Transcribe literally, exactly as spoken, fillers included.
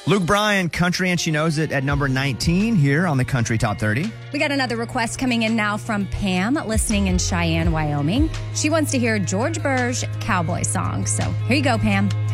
Luke Bryan, Country and She Knows It at number nineteen here on the Country Top thirty. We got another request coming in now from Pam, listening in Cheyenne, Wyoming. She wants to hear George Burge cowboy song. So here you go, Pam.